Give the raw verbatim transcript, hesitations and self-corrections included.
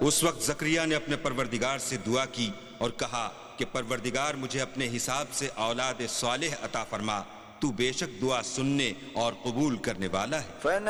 उस वक्त ज़करिया ने अपने परवरदिगार से दुआ की और कहा कि परवरदिगार मुझे अपने हिसाब से औलाद सालेह अता फरमा, तू बेशक दुआ सुनने और कबूल करने वाला है।